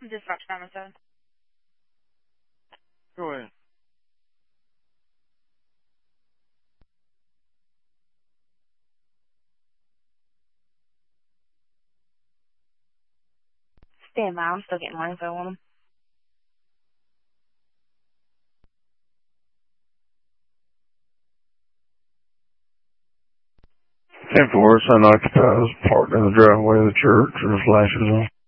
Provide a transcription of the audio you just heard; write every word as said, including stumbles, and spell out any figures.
Dispatch Amazon. Go ahead. Stand by. I'm still getting more info on them. ten four, it's unoccupied, parked in the driveway of the church, there's lashes on.